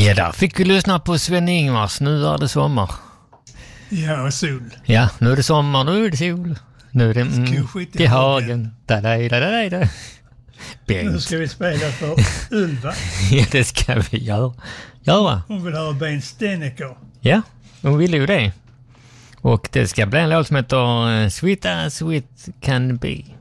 Ja, där fick vi lyssna på Sven-Ingvars. Nu är det sommar. Ja, och sol. Ja, nu är det sommar, nu är det sol. Nu är det till hagen. Da. Nu ska vi spela för Ulva. Ja, det ska vi göra. Hon vill ha Ben Steneker. Ja, hon ville ju det. Och det ska bli en låt som heter Sweet as Sweet Can Be.